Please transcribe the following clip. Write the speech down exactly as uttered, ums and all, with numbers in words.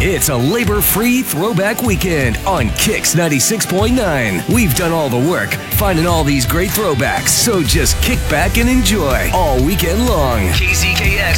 It's a labor-free throwback weekend on Kicks ninety-six point nine. We've done all the work finding all these great throwbacks, so just kick back and enjoy all weekend long. K Z K X